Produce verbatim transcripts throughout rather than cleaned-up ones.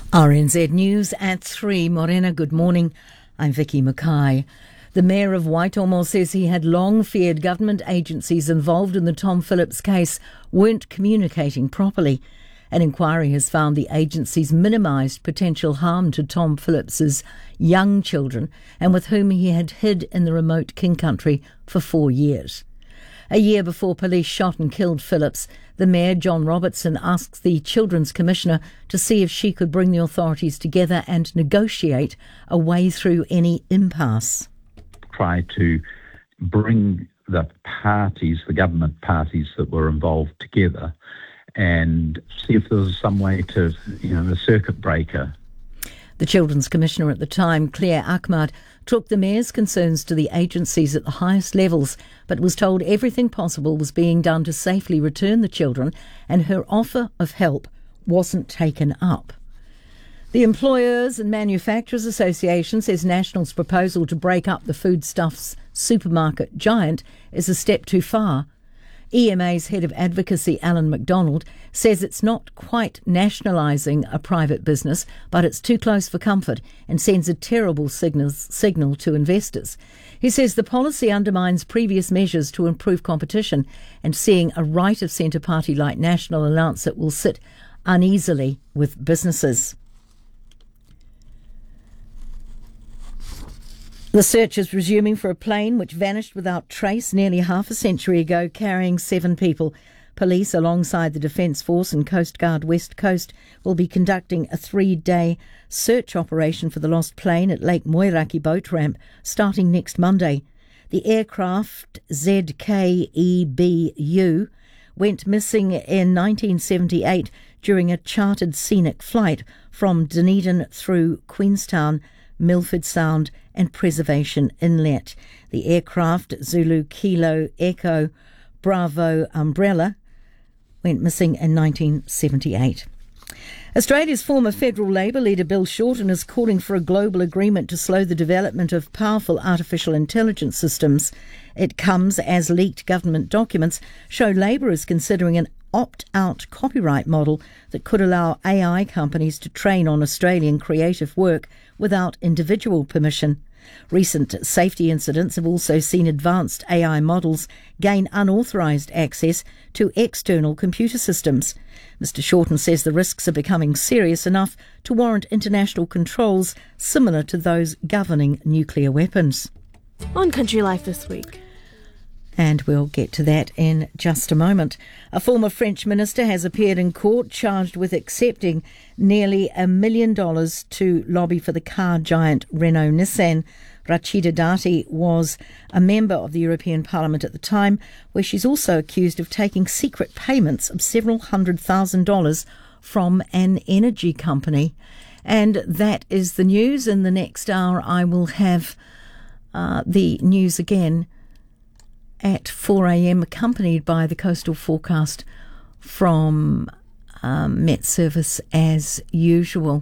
R N Z News at three. Morena, good morning. I'm Vicky Mackay. The Mayor of Waitomo says he had long feared government agencies involved in the Tom Phillips case weren't communicating properly. An inquiry has found the agencies minimised potential harm to Tom Phillips's young children and with whom he had hid in the remote King Country for four years. A year before police shot and killed Phillips, the Mayor, John Robertson, asked the Children's Commissioner to see if she could bring the authorities together and negotiate a way through any impasse. Try to bring the parties, the government parties that were involved together and see if there was some way to, you know, a circuit breaker. The Children's Commissioner at the time, Claire Ahmad, took the Mayor's concerns to the agencies at the highest levels, but was told everything possible was being done to safely return the children, and her offer of help wasn't taken up. The Employers and Manufacturers Association says National's proposal to break up the foodstuffs supermarket giant is a step too far. E M A's head of advocacy, Alan MacDonald, says it's not quite nationalising a private business, but it's too close for comfort and sends a terrible signal, signal to investors. He says the policy undermines previous measures to improve competition, and seeing a right-of-centre party like National announce it will sit uneasily with businesses. The search is resuming for a plane which vanished without trace nearly half a century ago, carrying seven people. Police, alongside the Defence Force and Coast Guard West Coast, will be conducting a three-day search operation for the lost plane at Lake Moeraki boat ramp starting next Monday. The aircraft Z K E B U went missing in nineteen seventy-eight during a chartered scenic flight from Dunedin through Queenstown, Milford Sound and Preservation Inlet. The aircraft, Zulu Kilo Echo Bravo Umbrella, went missing in nineteen seventy-eight. Australia's former federal Labor leader Bill Shorten is calling for a global agreement to slow the development of powerful artificial intelligence systems. It comes as leaked government documents show Labor is considering an opt-out copyright model that could allow A I companies to train on Australian creative work without individual permission. Recent safety incidents have also seen advanced A I models gain unauthorised access to external computer systems. Mister Shorten says the risks are becoming serious enough to warrant international controls similar to those governing nuclear weapons. On Country Life this week. And we'll get to that in just a moment. A former French minister has appeared in court charged with accepting nearly a million dollars to lobby for the car giant Renault-Nissan. Rachida Dati was a member of the European Parliament at the time, where she's also accused of taking secret payments of several hundred thousand dollars from an energy company. And that is the news. In the next hour, I will have uh, the news again at four a.m, accompanied by the coastal forecast from um, Met Service as usual.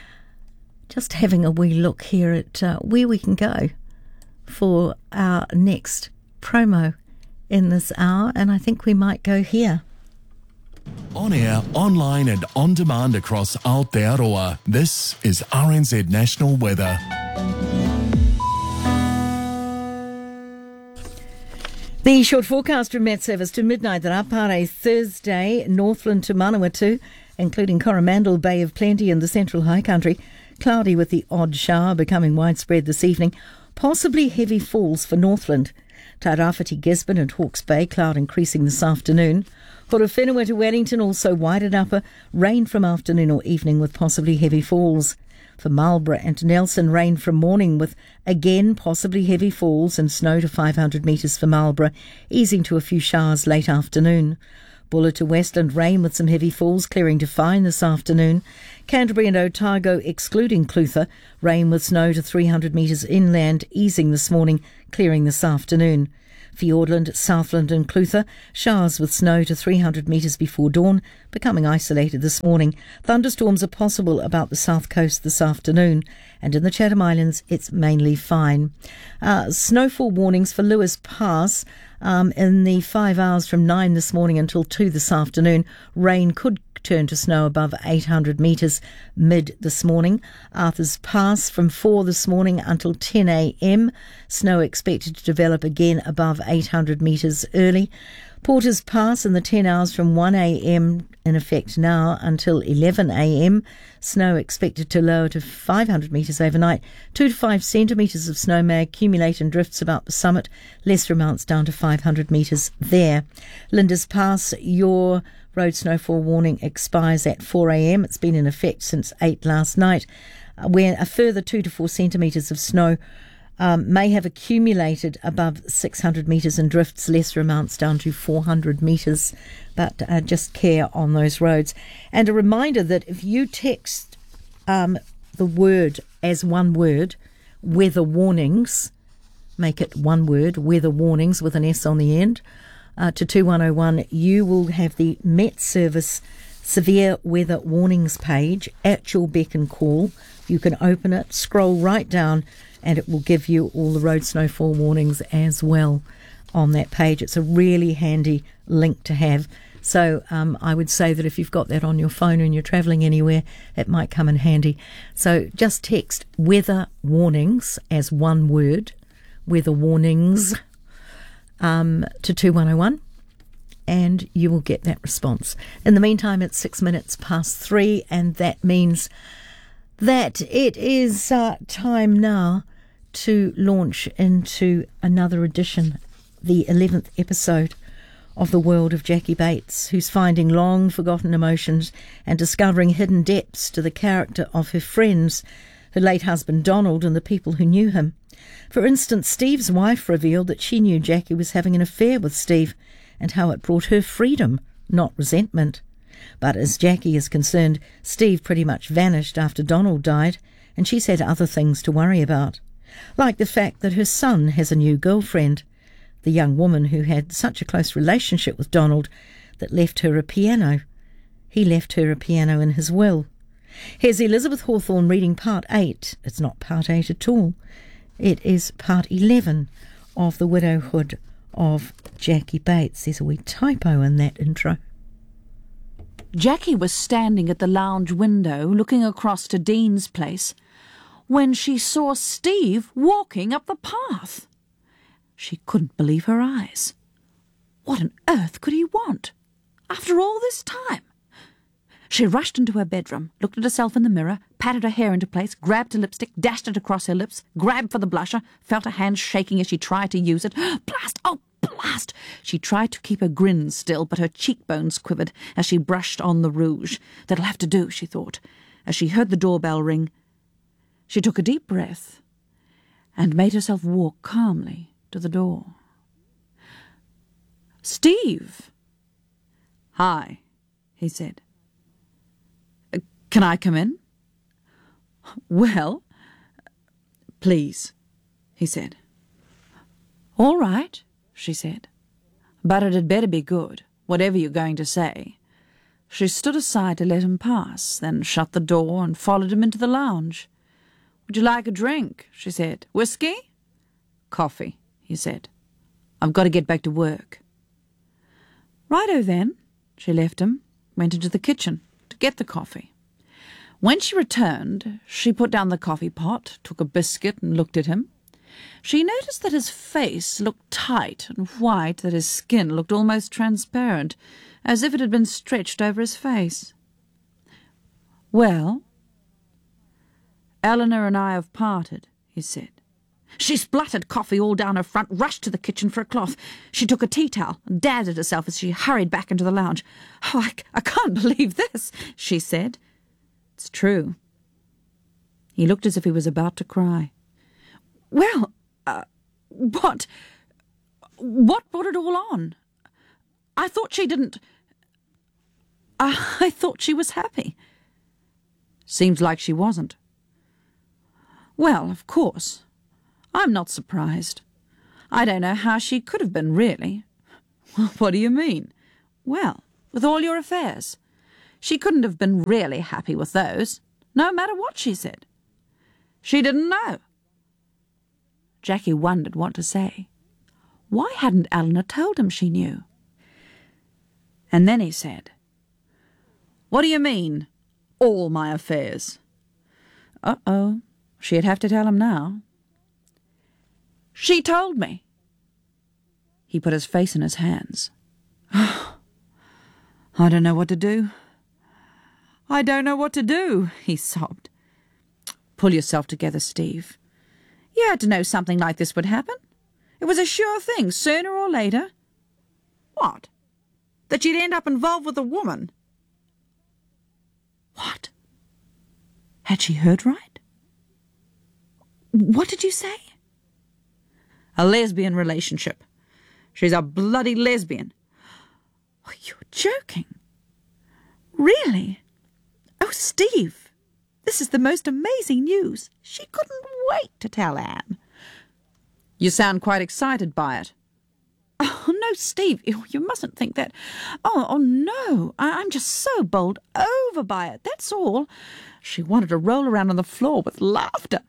Just having a wee look here at uh, where we can go for our next promo in this hour, and I think we might go here. On air, online and on demand across Aotearoa, this is R N Z National Weather. The short forecast from Met Service to midnight, the Rapare Thursday, Northland to Manawatu, including Coromandel, Bay of Plenty and the Central High Country. Cloudy with the odd shower becoming widespread this evening. Possibly heavy falls for Northland. Tairāwhiti, Gisborne and Hawke's Bay, cloud increasing this afternoon. Horowhenua to Wellington, also wide and upper. Rain from afternoon or evening with possibly heavy falls. For Marlborough and Nelson, rain from morning with, again, possibly heavy falls and snow to five hundred metres for Marlborough, easing to a few showers late afternoon. Buller to Westland, rain with some heavy falls, clearing to fine this afternoon. Canterbury and Otago, excluding Clutha, rain with snow to three hundred metres inland, easing this morning, clearing this afternoon. Fiordland, Southland and Clutha, showers with snow to three hundred metres before dawn, becoming isolated this morning. Thunderstorms are possible about the south coast this afternoon, and in the Chatham Islands it's mainly fine. Uh, snowfall warnings for Lewis Pass Um, in the five hours from nine this morning until two this afternoon, rain could turn to snow above eight hundred metres mid this morning. Arthur's Pass from four this morning until ten a.m. Snow expected to develop again above eight hundred metres early. Porter's Pass in the ten hours from one a.m. in effect now until eleven a.m. Snow expected to lower to five hundred metres overnight. Two to five centimetres of snow may accumulate in drifts about the summit. Lesser amounts down to five hundred metres there. Linda's Pass, your road snowfall warning expires at four a.m. It's been in effect since eight last night, where a further two to four centimetres of snow Um, may have accumulated above six hundred metres in drifts, lesser amounts down to four hundred metres, but uh, just care on those roads. And a reminder that if you text um, the word as one word, weather warnings, make it one word, weather warnings with an S on the end, uh, to two one oh one, you will have the Met Service Severe Weather Warnings page at your beck and call. You can open it, scroll right down, and it will give you all the road snowfall warnings as well on that page. It's a really handy link to have. So um, I would say that if you've got that on your phone and you're travelling anywhere, it might come in handy. So just text weather warnings as one word, weather warnings, um, to two one oh one, and you will get that response. In the meantime, it's six minutes past three, and that means that it is uh, time now to launch into another edition, the eleventh episode of The World of Jackie Bates, who's finding long-forgotten emotions and discovering hidden depths to the character of her friends, her late husband Donald, and the people who knew him. For instance, Steve's wife revealed that she knew Jackie was having an affair with Steve, and how it brought her freedom, not resentment. But as Jackie is concerned, Steve pretty much vanished after Donald died, and she's had other things to worry about, like the fact that her son has a new girlfriend, the young woman who had such a close relationship with Donald that left her a piano. He left her a piano in his will. Here's Elizabeth Hawthorne reading part eight. It's not part eight at all. It is part eleven of The Widowhood of Jackie Bates. There's a wee typo in that intro. Jackie was standing at the lounge window looking across to Dean's place when she saw Steve walking up the path. She couldn't believe her eyes. What on earth could he want, after all this time? She rushed into her bedroom, looked at herself in the mirror, patted her hair into place, grabbed her lipstick, dashed it across her lips, grabbed for the blusher, felt her hand shaking as she tried to use it. Blast! Oh, blast! She tried to keep her grin still, but her cheekbones quivered as she brushed on the rouge. That'll have to do, she thought, as she heard the doorbell ring. She took a deep breath and made herself walk calmly to the door. "Steve!" "Hi," he said. "Can I come in?" "Well, please," he said. "All right," she said. "But it had better be good, whatever you're going to say." She stood aside to let him pass, then shut the door and followed him into the lounge. "Would you like a drink?" she said. "Whiskey?" "Coffee," he said. "I've got to get back to work." "Righto then." She left him, went into the kitchen to get the coffee. When she returned, she put down the coffee pot, took a biscuit and looked at him. She noticed that his face looked tight and white, that his skin looked almost transparent, as if it had been stretched over his face. "Well?" "Eleanor and I have parted," he said. She spluttered coffee all down her front, rushed to the kitchen for a cloth. She took a tea towel and dabbed at herself as she hurried back into the lounge. "Oh, I, I can't believe this," she said. "It's true." He looked as if he was about to cry. "Well, uh, what? What brought it all on? I thought she didn't... I, I thought she was happy." "Seems like she wasn't." "Well, of course. I'm not surprised. I don't know how she could have been, really." "What do you mean?" "Well, with all your affairs. She couldn't have been really happy with those, no matter what she said. She didn't know." Jackie wondered what to say. Why hadn't Eleanor told him she knew? And then he said, "What do you mean, all my affairs?" Uh-oh, she'd have to tell him now. "She told me." He put his face in his hands. "I don't know what to do. I don't know what to do," he sobbed. "Pull yourself together, Steve. You had to know something like this would happen. It was a sure thing, sooner or later." "What? That you'd end up involved with a woman?" What? Had she heard right? What did you say? "A lesbian relationship. She's a bloody lesbian." Oh, you're joking. Really? Oh, Steve, this is the most amazing news. She couldn't wait to tell Anne. You sound quite excited by it. Oh, no, Steve, you mustn't think that. Oh, oh no, I, I'm just so bowled over by it, that's all. She wanted to roll around on the floor with laughter.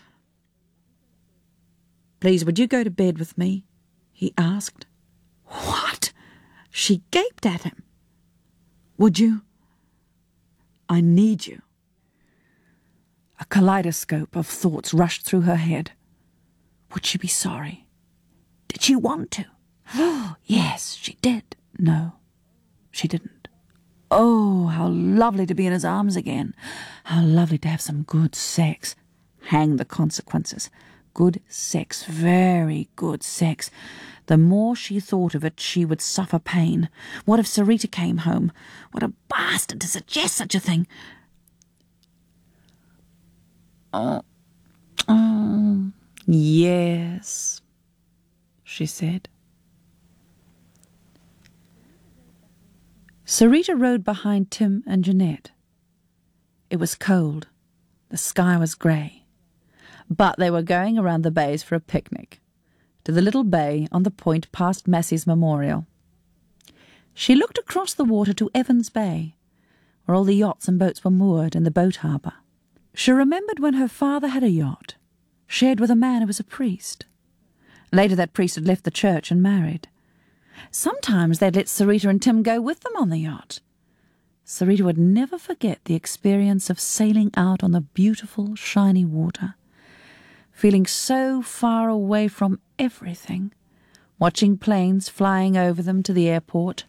"Please, would you go to bed with me?" he asked. What? She gaped at him. "Would you? I need you." A kaleidoscope of thoughts rushed through her head. Would she be sorry? Did she want to? Yes, she did. No, she didn't. Oh, how lovely to be in his arms again. How lovely to have some good sex. Hang the consequences. Good sex, very good sex. The more she thought of it, she would suffer pain. What if Sarita came home? What a bastard to suggest such a thing. Oh, oh, yes, she said. Sarita rode behind Tim and Jeanette. It was cold. The sky was grey. But they were going around the bays for a picnic, to the little bay on the point past Massey's Memorial. She looked across the water to Evans Bay, where all the yachts and boats were moored in the boat harbour. She remembered when her father had a yacht, shared with a man who was a priest. Later that priest had left the church and married. Sometimes they'd let Sarita and Tim go with them on the yacht. Sarita would never forget the experience of sailing out on the beautiful, shiny water, feeling so far away from everything, watching planes flying over them to the airport.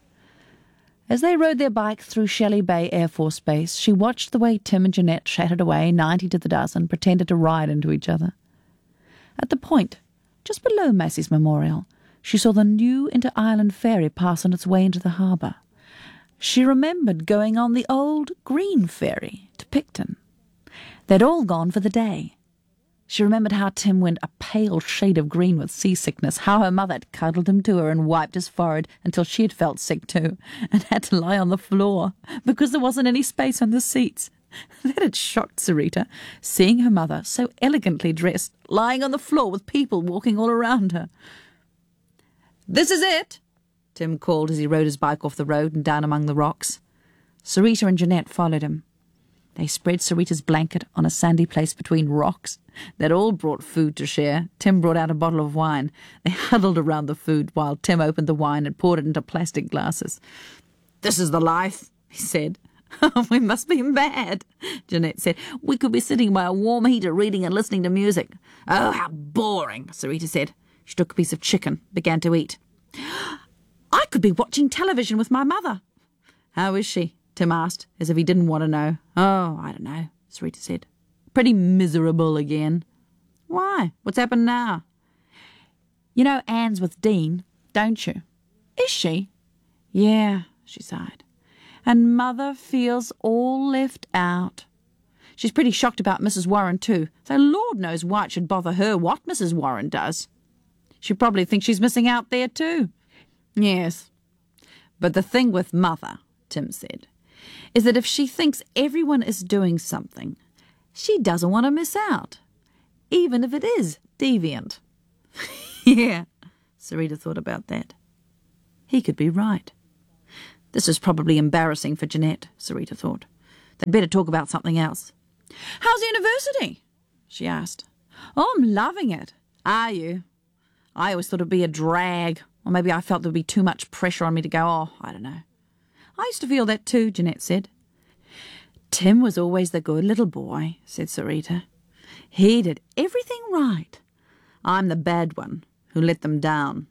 As they rode their bikes through Shelley Bay Air Force Base, she watched the way Tim and Jeanette chatted away, ninety to the dozen, pretended to ride into each other. At the point, just below Massey's Memorial, she saw the new Inter-Island ferry pass on its way into the harbour. She remembered going on the old green ferry to Picton. They'd all gone for the day. She remembered how Tim went a pale shade of green with seasickness, how her mother had cuddled him to her and wiped his forehead until she had felt sick too, and had to lie on the floor because there wasn't any space on the seats. That had shocked Sarita, seeing her mother, so elegantly dressed, lying on the floor with people walking all around her. "This is it," Tim called as he rode his bike off the road and down among the rocks. Sarita and Jeanette followed him. They spread Sarita's blanket on a sandy place between rocks. They'd all brought food to share. Tim brought out a bottle of wine. They huddled around the food while Tim opened the wine and poured it into plastic glasses. "This is the life," he said. "We must be mad," Jeanette said. "We could be sitting by a warm heater reading and listening to music." "Oh, how boring," Sarita said. She took a piece of chicken, began to eat. "I could be watching television with my mother." "How is she?" Tim asked, as if he didn't want to know. "Oh, I don't know," Sarita said. "Pretty miserable again." "Why? What's happened now?" "You know Anne's with Dean, don't you?" "Is she?" "Yeah," she sighed. "And Mother feels all left out. She's pretty shocked about Missus Warren too, so Lord knows why it should bother her what Missus Warren does. She probably thinks she's missing out there too." "Yes. But the thing with Mother," Tim said, "is that if she thinks everyone is doing something, she doesn't want to miss out, even if it is deviant." Yeah, Sarita thought about that. He could be right. This was probably embarrassing for Jeanette, Sarita thought. They'd better talk about something else. "How's university?" she asked. "Oh, I'm loving it. Are you?" I always thought it'd be a drag, or maybe I felt there'd be too much pressure on me to go, oh, I don't know. I used to feel that too, Jeanette said. Tim was always the good little boy, said Sarita. He did everything right. I'm the bad one who let them down.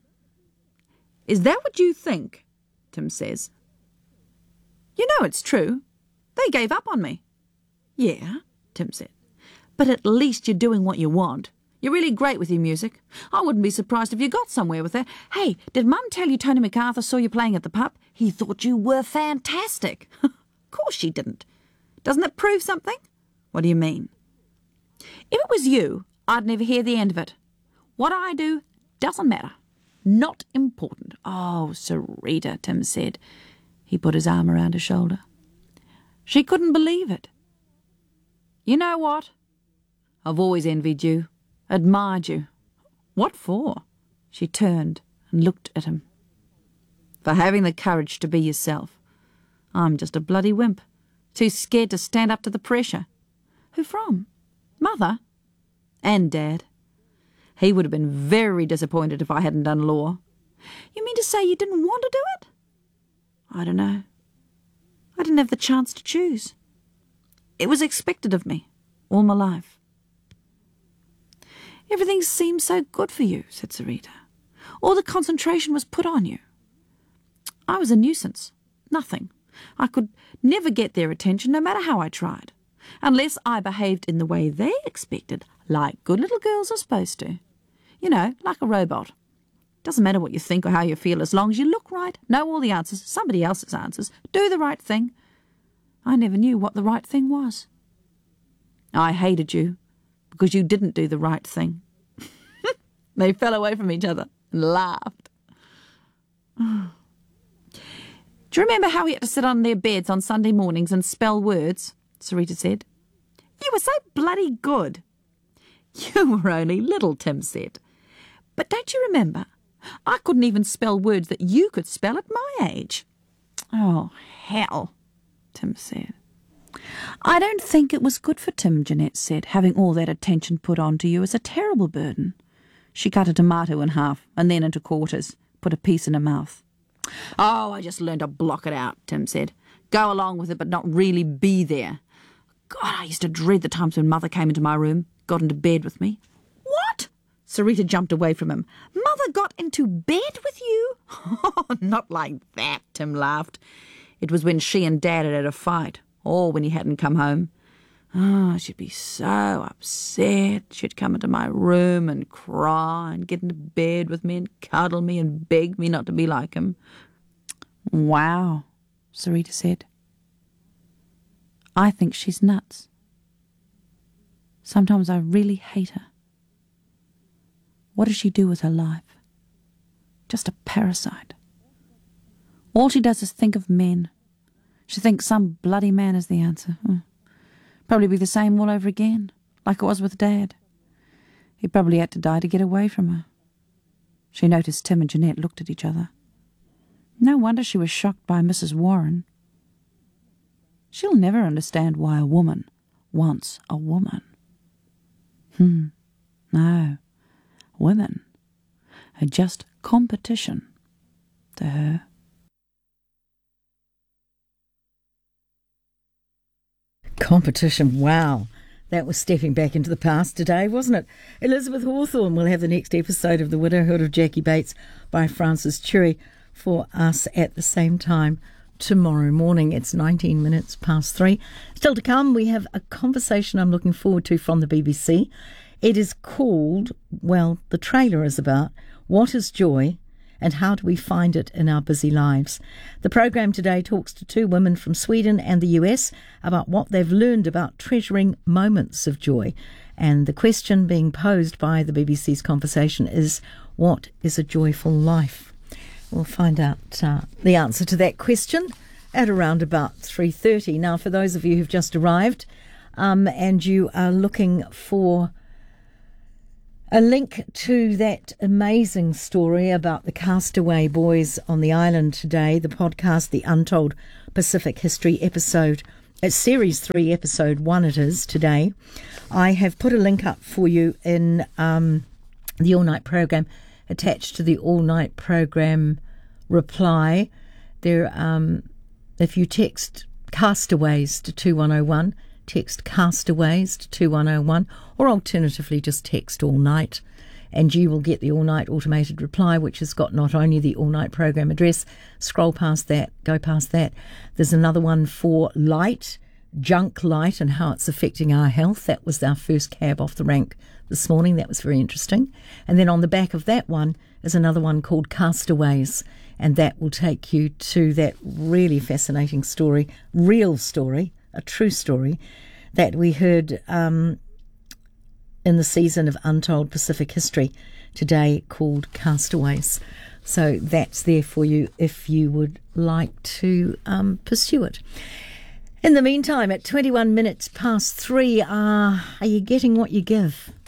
Is that what you think? Tim says. You know it's true. They gave up on me. Yeah, Tim said. But at least you're doing what you want. You're really great with your music. I wouldn't be surprised if you got somewhere with that. Hey, did Mum tell you Tony MacArthur saw you playing at the pub? He thought you were fantastic. Of course she didn't. Doesn't that prove something? What do you mean? If it was you, I'd never hear the end of it. What I do doesn't matter. Not important. Oh, Sarita, Tim said. He put his arm around her shoulder. She couldn't believe it. You know what? I've always envied you, admired you. What for? She turned and looked at him. For having the courage to be yourself. I'm just a bloody wimp, too scared to stand up to the pressure. Who from? Mother? And Dad. He would have been very disappointed if I hadn't done law. You mean to say you didn't want to do it? I don't know. I didn't have the chance to choose. It was expected of me all my life. Everything seemed so good for you, said Sarita. All the concentration was put on you. I was a nuisance. Nothing. I could never get their attention, no matter how I tried, unless I behaved in the way they expected, like good little girls are supposed to. You know, like a robot. Doesn't matter what you think or how you feel, as long as you look right, know all the answers, somebody else's answers, do the right thing. I never knew what the right thing was. I hated you because you didn't do the right thing. They fell away from each other and laughed. Do you remember how we had to sit on their beds on Sunday mornings and spell words? Sarita said. You were so bloody good. You were only little, Tim said. But don't you remember? I couldn't even spell words that you could spell at my age. Oh, hell, Tim said. I don't think it was good for Tim, Jeanette said. Having all that attention put on to you is a terrible burden. She cut a tomato in half and then into quarters, put a piece in her mouth. Oh, I just learned to block it out, Tim said. Go along with it, but not really be there. God, I used to dread the times when Mother came into my room, got into bed with me. What? Sarita jumped away from him. Mother got into bed with you? Oh, not like that, Tim laughed. It was when she and Dad had had a fight, or when he hadn't come home. Oh, she'd be so upset. She'd come into my room and cry and get into bed with me and cuddle me and beg me not to be like him. Wow, Sarita said. I think she's nuts. Sometimes I really hate her. What does she do with her life? Just a parasite. All she does is think of men. She thinks some bloody man is the answer. Hmm. Probably be the same all over again, like it was with Dad. He probably had to die to get away from her. She noticed Tim and Jeanette looked at each other. No wonder she was shocked by Missus Warren. She'll never understand why a woman wants a woman. Hmm, no. Women are just competition to her. Competition, wow. That was stepping back into the past today, wasn't it? Elizabeth Hawthorne will have the next episode of The Widowhood of Jackie Bates by Frances Cherry for us at the same time tomorrow morning. It's nineteen minutes past three. Still to come, we have a conversation I'm looking forward to from the B B C. It is called, well, the trailer is about what is joy and how do we find it in our busy lives. The programme today talks to two women from Sweden and the U S about what they've learned about treasuring moments of joy. And the question being posed by the B B C's conversation is, what is a joyful life? We'll find out uh, the answer to that question at around about three thirty. Now, for those of you who've just arrived um, and you are looking for a link to that amazing story about the castaway boys on the island today, the podcast, The Untold Pacific History episode, it's series three, episode one it is today. I have put a link up for you in um, the all-night program attached to the all-night program reply. There, um, if you text Castaways to two one oh one, text Castaways to two one oh one, or alternatively just text All Night, and you will get the All Night automated reply, which has got not only the All Night program address, scroll past that, go past that. There's another one for light, junk light, and how it's affecting our health. That was our first cab off the rank this morning. That was very interesting. And then on the back of that one is another one called Castaways, and that will take you to that really fascinating story, real story, a true story, that we heard um, in the season of Untold Pacific History today, called Castaways. So that's there for you if you would like to um, pursue it. In the meantime, at twenty-one minutes past three, uh, are you getting what you give?